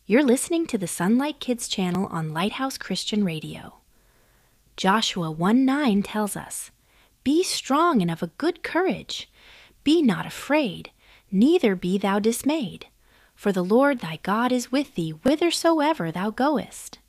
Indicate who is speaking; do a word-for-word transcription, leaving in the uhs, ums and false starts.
Speaker 1: You're listening to the Sunlight Kids channel on Lighthouse Christian Radio. Joshua one nine tells us, "Be strong and of a good courage. Be not afraid, neither be thou dismayed. For the Lord thy God is with thee whithersoever thou goest."